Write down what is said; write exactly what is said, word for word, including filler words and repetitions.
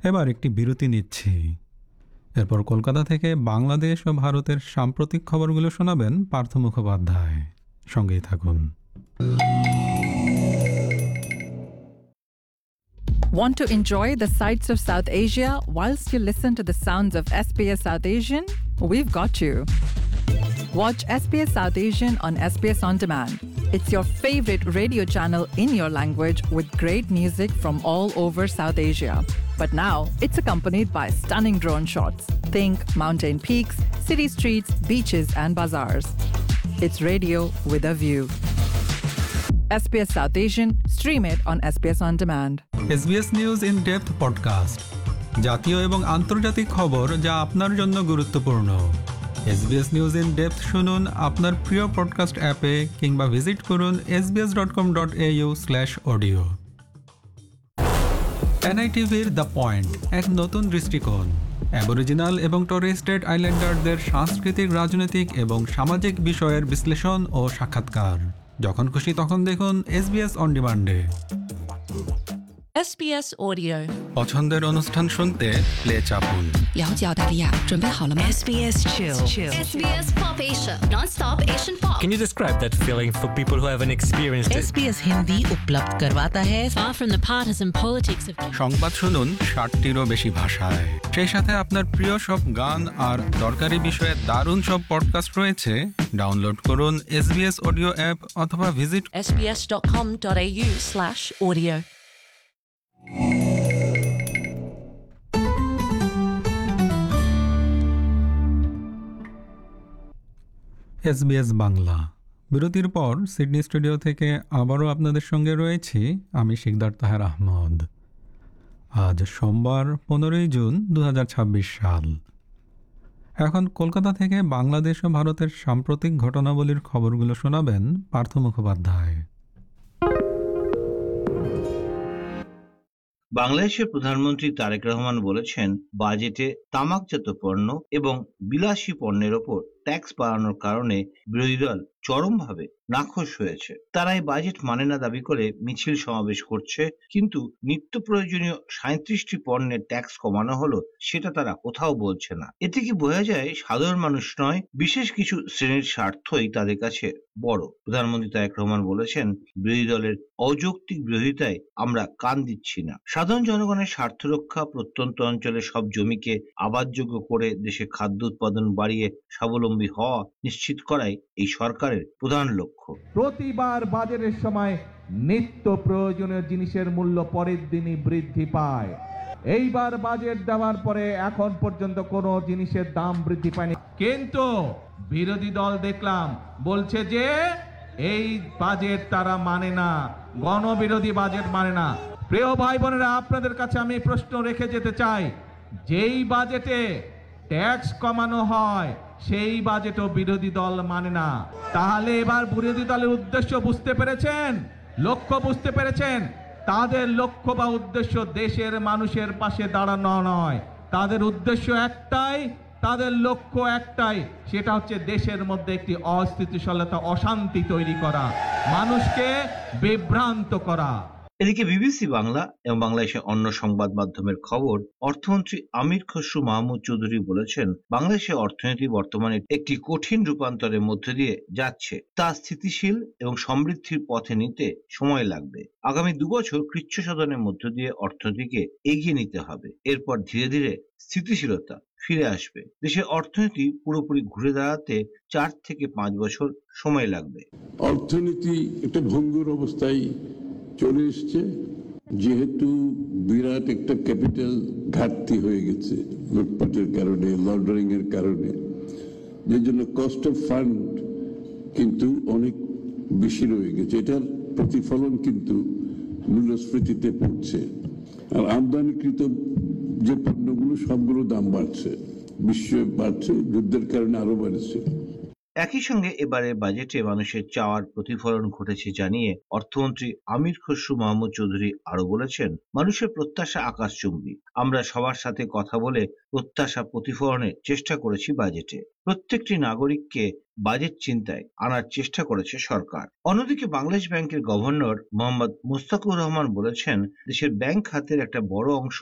এবার একটি বিরতি নিচ্ছি। এরপর কলকাতা থেকে বাংলাদেশ ও ভারতের সাম্প্রতিক খবরগুলো শোনাবেন পার্থ মুখোপাধ্যায়। সঙ্গেই থাকুন। Want to enjoy the sights of South Asia whilst you listen to the sounds of S B S South Asian? We've got you. Watch S B S South Asian on S B S On Demand. It's your favorite radio channel in your language with great music from all over South Asia. But now it's accompanied by stunning drone shots. Think mountain peaks, city streets, beaches and bazaars. It's radio with a view. S B S South Asian, stream it on S B S On Demand. S B S news in depth podcast, জাতীয় এবং আন্তর্জাতিক খবর যা আপনার জন্য গুরুত্বপূর্ণ। S B S news in depth শুনুন আপনার প্রিয় পডকাস্ট অ্যাপে কিংবা ভিজিট করুন S B S dot com dot A you slash audio. N I টিভির দ্য পয়েন্ট, এক নতুন দৃষ্টিকোণ। অ্যাবরিজিনাল এবং টরেস স্ট্রেট আইল্যান্ডারদের সাংস্কৃতিক, রাজনৈতিক এবং সামাজিক বিষয়ের বিশ্লেষণ ও সাক্ষাৎকার। যখন খুশি তখন দেখুন S B S on ডিমান্ডে। S B S Audio পছন্দের অনুষ্ঠান শুনতে play চাপুন। 了解澳大利亚，准备好了吗 S B S Chill S B S Pop Asia, non-stop Asian pop. Can you describe that feeling for people who haven't experienced it? S B S Hindi उपलब्ध करवाता है Far from the partisan politics of সংবাদ শুনুন ষাটটিরও বেশি ভাষায়। সেই সাথে আপনার প্রিয় সব গান আর দরকারি বিষয়ে দারুণ সব পডকাস্ট রয়েছে। ডাউনলোড করুন S B S audio app অথবা visit S B S dot com dot A U slash audio. S B S Bangla. বিরতির পর সিডনি স্টুডিও থেকে আবারও আপনাদের সঙ্গে রয়েছি আমি শিকদার তাহের আহমদ। আজ সোমবার পনেরোই জুন দু হাজার ছাব্বিশ সাল। এখন কলকাতা থেকে বাংলাদেশ ও ভারতের সাম্প্রতিক ঘটনাবলীর খবরগুলো শোনাবেন পার্থ মুখোপাধ্যায়। বাংলাদেশের প্রধানমন্ত্রী তারেক রহমান বলেছেন, বাজেটে তামাকজাত পণ্য এবং বিলাসী পণ্যের ওপর ট্যাক্স বাড়ানোর কারণে বিরোধী দল চরমভাবে নাখোশ হয়েছে। তারা এই বাজেট মানে না দাবি করে মিছিল সমাবেশ করছে, কিন্তু নিত্য প্রয়োজনীয় সাঁত্রিশটি পণ্যের ট্যাক্স কমানো হলো সেটা তারা কোথাও বলছে না। এতে কি বোঝা যায় সাধারণ মানুষ নয়, বিশেষ কিছু শ্রেণীর স্বার্থই তাদের কাছে বড়। প্রধানমন্ত্রী তারেক রহমান বলেছেন, বিরোধী দলের অযৌক্তিক বিরোধিতায় আমরা কান দিচ্ছি না। সাধারণ জনগণের স্বার্থ রক্ষা, প্রত্যন্ত অঞ্চলে সব জমিকে আবাদযোগ্য করে দেশে খাদ্য উৎপাদন বাড়িয়ে স্বাবলম্বী হওয়া নিশ্চিত করাই এই সরকারের প্রধান লক্ষ্য। প্রতিবার বাজেটের সময় নিত্য প্রয়োজনীয় জিনিসের মূল্য পরের দিনই বৃদ্ধি পায়। এইবার বাজেট দেওয়ার পরে এখন পর্যন্ত কোনো জিনিসের দাম বৃদ্ধি পায়নি, কিন্তু বিরোধী দল দেখলাম বলছে যে এই বাজেট তারা মানে না, গণবিরোধী বাজেট মানে না। প্রিয় ভাই বোনেরা, আপনাদের কাছে আমি প্রশ্ন রেখে যেতে চাই, যেই বাজেটে ট্যাক্স কমানো হয় সেই বাজেটও বিরোধী দল মানে না। তাহলে এবার বিরোধী দলের উদ্দেশ্য বুঝতে পেরেছেন, লক্ষ্য বুঝতে পেরেছেন? তাদের লক্ষ্য বা উদ্দেশ্য দেশের মানুষের পাশে দাঁড়ানো নয়, তাদের উদ্দেশ্য একটাই, তাদের লক্ষ্য একটাই, সেটা হচ্ছে দেশের মধ্যে একটি অস্থিতিশীলতা, অশান্তি তৈরি করা, মানুষকে বিভ্রান্ত করা। এদিকে বিবিসি বাংলা এবং বাংলাদেশের অন্য সংবাদ মাধ্যমের খবর, অর্থমন্ত্রী আমির খসরু মাহমুদ চৌধুরী বলেছেন, বাংলাদেশের অর্থনীতি বর্তমানে একটি কঠিন রূপান্তরের মধ্যে দিয়ে যাচ্ছে, তা স্থিতিশীল এবং সমৃদ্ধির পথে নিতে সময় লাগবে। আগামী দুবছর কৃচ্ছ সাধনের মধ্য দিয়ে অর্থনীতিকে এগিয়ে নিতে হবে, এরপর ধীরে ধীরে স্থিতিশীলতা ফিরে আসবে। দেশের অর্থনীতি পুরোপুরি ঘুরে দাঁড়াতে চার থেকে পাঁচ বছর সময় লাগবে। অর্থনীতি একটা ভঙ্গুর অবস্থায় চলে এসছে, যেহেতু বিরাট একটা ক্যাপিটাল ঘাটতি হয়ে গেছে লুটপাটের কারণে, লন্ডারিং এর কারণে, যে জন্য কস্ট অফ ফান্ড কিন্তু অনেক বেশি রয়ে গেছে। এটার প্রতিফলন কিন্তু মূল্যস্ফীতিতে পড়ছে। আর আমদানিকৃত যে পণ্যগুলো সবগুলো দাম বাড়ছে, বিশ্বে বাড়ছে, যুদ্ধের কারণে আরো বাড়ছে। একই সঙ্গে এবারে বাজেটে মানুষের চাওয়ার প্রতিফলন ঘটেছে জানিয়ে অর্থমন্ত্রী আমির খসরু মাহমুদ চৌধুরী আরো বলেছেন, মানুষের প্রত্যাশা আকাশচুম্বী। আমরা সবার সাথে কথা বলে প্রত্যাশা প্রতিফলনের চেষ্টা করেছি বাজেটে। প্রত্যেকটি নাগরিককে বাজেট চিন্তায় আনার চেষ্টা করেছে সরকার। অন্যদিকে বাংলাদেশ ব্যাংকের গভর্নর মোহাম্মদ মুস্তাকুর রহমান বলেছেন, দেশের ব্যাংক খাতের একটা বড় অংশ